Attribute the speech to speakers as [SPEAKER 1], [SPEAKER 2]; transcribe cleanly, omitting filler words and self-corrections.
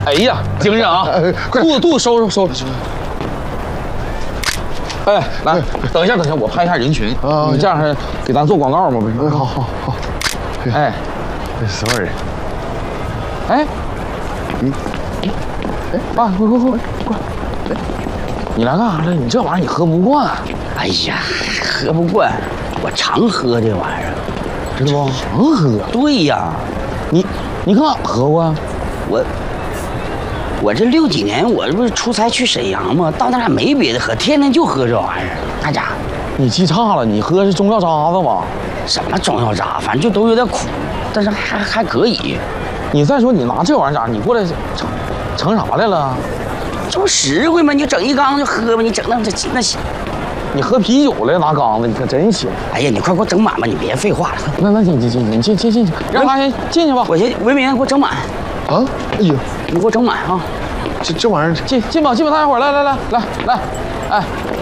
[SPEAKER 1] 哎呀，精神啊！肚子收拾。哎，来，等一下，我拍一下人群啊！你这样还给咱做广告吗？不是？
[SPEAKER 2] 好。
[SPEAKER 1] 哎，
[SPEAKER 2] 什么人？
[SPEAKER 1] 哎，爸，快！你来干啥来？你这玩意儿你喝不惯。
[SPEAKER 3] 哎呀，喝不惯，我常喝这玩意儿，
[SPEAKER 1] 知道不？常喝。
[SPEAKER 3] 对呀，
[SPEAKER 1] 你干啥喝过？
[SPEAKER 3] 我这6几年，我这不是出差去沈阳吗？到那儿没别的喝，天天就喝这玩意儿。那家伙，
[SPEAKER 1] 你记差了，你喝是中药渣子吧？
[SPEAKER 3] 什么中药渣，反正就都有点苦，但是还可以。
[SPEAKER 1] 你再说你拿这玩意儿咋？你过来成啥来了？
[SPEAKER 3] 这不实惠吗？你就整一缸就喝吧，你整那行。
[SPEAKER 1] 你喝啤酒来拿缸子，你可真行。
[SPEAKER 3] 哎呀，你快给我整满吧，你别废话了。
[SPEAKER 1] 那你进，让他先进去吧。
[SPEAKER 3] 我先文明给我整满。
[SPEAKER 2] 啊！哎呀，
[SPEAKER 3] 你给我整满啊！
[SPEAKER 2] 这玩意儿
[SPEAKER 1] 进吧，大家伙来，哎。